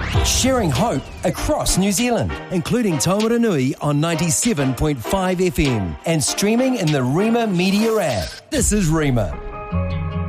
Sharing hope across New Zealand, including Taumaranui on 97.5 FM and streaming in the Rima Media app. This is Rima.